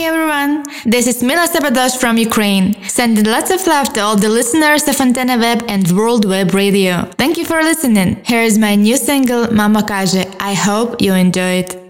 everyone, this is Mila Sabadosh from Ukraine, sending lots of love to all the listeners of Antenna Web and World Web Radio. Thank you for listening. Here is my new single, Mama Każe. I hope you enjoy it.